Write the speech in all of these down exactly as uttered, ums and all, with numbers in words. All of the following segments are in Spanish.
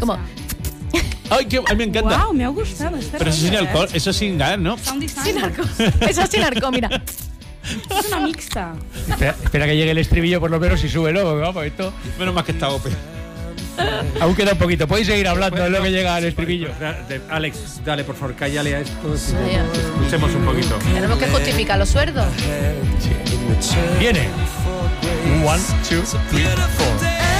Como... Ay, que, ay, me encanta. Wow, me ha gustado. Este Pero eso sin rollo, alcohol, ¿eh? eso sin gas, ¿no? Sound design. Sin arco. Eso es sin arco, mira. Es una mixta. Espera, espera que llegue el estribillo por lo menos y súbelo. Vamos, esto... Menos mal que está O P. Aún queda un poquito. Podéis seguir hablando de lo que llega al estribillo. Alex, dale, por favor, cállale a esto. Sí, ya. Escuchemos un poquito. Tenemos que justificar los sueldos. Viene. One, two, three, four.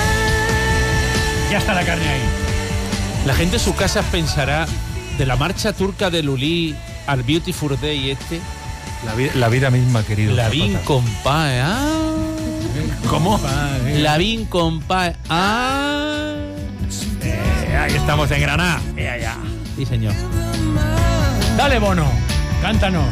Ya está la carne ahí. La gente en sus casas pensará de la marcha turca de Lully al Beautiful Day este. La, vi- la vida misma, querido. La vin compadre. Ah. ¿Cómo? La vin compadre. Ah. Eh, ahí estamos en Granada. Eh, allá. Sí, señor. Dale, Bono. Cántanos.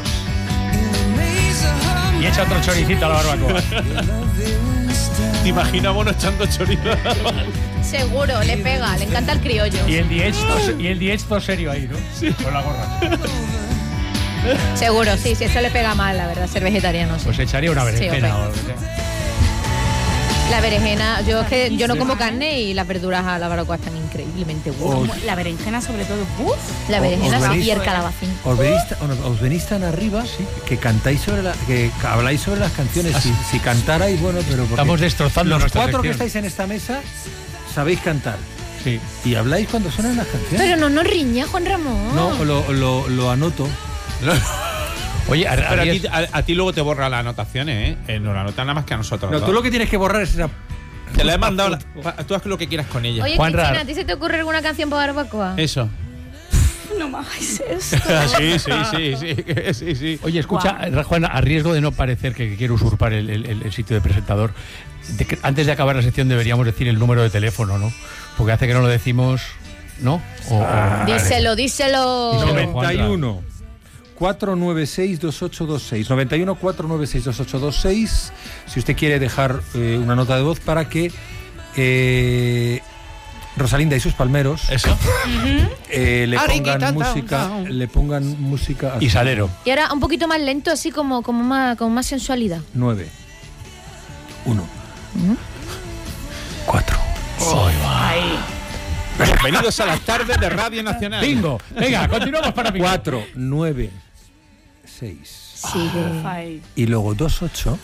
Y echa otro choricito a la barbacoa. ¿Te imaginas Bono echando chorizo? Seguro, le pega, le encanta el criollo. Y el diezto, y el diezto serio ahí, ¿no? Sí. Con la gorra. Seguro, sí, sí, eso le pega mal, la verdad, ser vegetariano. Sí. Pues echaría una berenjena Sí, o algo que sea. La berenjena, yo es que yo no como carne y las verduras a la barbacoa están increíblemente buenas. La berenjena, sobre todo. Uf. La berenjena os sí, venís- y el calabacín. Os venís, os venís tan arriba que cantáis sobre la, que habláis sobre las canciones. Si, si cantarais, bueno, pero porque Estamos destrozando los nuestra cuatro que sección. estáis en esta mesa sabéis cantar. Sí. Y habláis cuando suenan las canciones. Pero no nos riña, Juan Ramón. No, lo, lo, lo anoto. Oye, a, Pero a Arias- ti, a, a ti luego te borra las anotaciones, ¿eh? Eh, No la anotan nada más que a nosotros. No, ¿no? tú lo que tienes que borrar es esa. Te la he mandado. La, pa- tú haz lo que quieras con ella. Oye, Juan Cristina, Rar. ¿a ti se te ocurre alguna canción para barbacoa? Eso. No me hagáis esto. sí, sí, sí, sí, sí, sí. Oye, escucha, Juan, a riesgo de no parecer que quiero usurpar el, el- el sitio de presentador, de que antes de acabar la sección deberíamos decir el número de teléfono, ¿no? Porque hace que no lo decimos, ¿no? O- o- Díselo, díselo. Díselo. noventa y uno cuatro nueve seis dos ocho dos seis noventa y uno cuatro nueve seis dos ocho dos seis. Si usted quiere dejar eh, una nota de voz para que eh, Rosalinda y sus palmeros Eso. eh, le Ariquita, pongan ta, música ta. le pongan música y Salero. Y ahora un poquito más lento, así como, como más, con más sensualidad. nueve uno cuatro. Ahí. Bienvenidos a las tardes de Radio Nacional. Bingo. Venga, continuamos para bingo. cuatro nueve seis Sigue. Ahí. y luego dos ocho.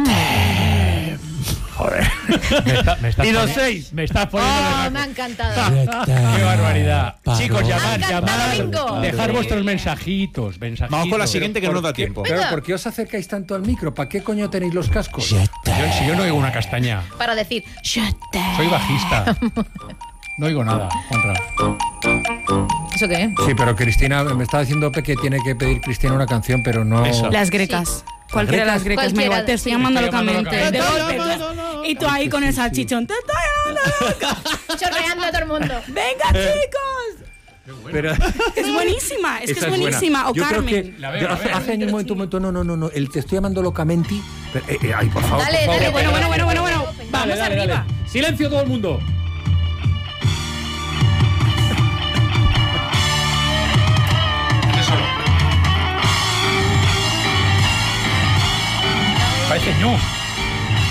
Joder. Me, está, me estás Y los poni- seis. Me estás poniendo Oh, de me ha naco. encantado. ¡Qué barbaridad! Chicos, Me ha llamad, encantado, llamad. bingo. Dejar vuestros mensajitos, mensajitos. Vamos con la siguiente que no nos da tiempo. Venga. Claro, ¿por qué os acercáis tanto al micro? ¿Para qué coño tenéis los cascos? Yo, si yo no oigo una castaña. Para decir, "Shut up". Soy bajista. No oigo nada, Juanra. ¿Eso qué es? Sí, pero Cristina, me estaba diciendo que tiene que pedir Cristina una canción, pero no. Eso. Las grecas. Cualquiera de las grecas, me Cualquiera, igual. Te estoy sí. llamando Estoy llamando locamente. De locamente. golpe. Y tú ahí con el salchichón. Te estoy llamando. Chorreando a todo el mundo. Venga, chicos. Pero, Es buenísima. Es que esa es buenísima. buena. O Yo creo Carmen. que La veo, la hace, veo. hace años, un momento, un momento, no, no, no, no, el te estoy llamando locamente. Pero, eh, eh, ay, por favor, Dale, por favor. dale, Bueno, bueno, bueno, bueno, bueno. Dale, Vamos dale, arriba. dale. Silencio todo el mundo.